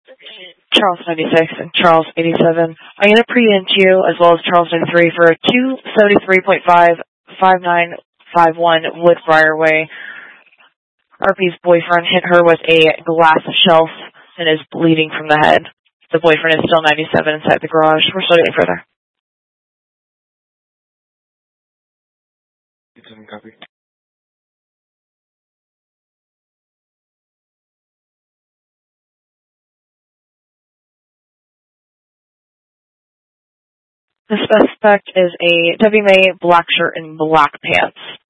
Charles 96 and Charles 87. I'm going to preempt you as well as Charles 93 for a 273.55951 Woodbriar Way. RP's boyfriend hit her with a glass shelf and is bleeding from the head. The boyfriend is still 97 inside the garage. We're still getting further. 87 copy. The suspect is a WMA black shirt and black pants.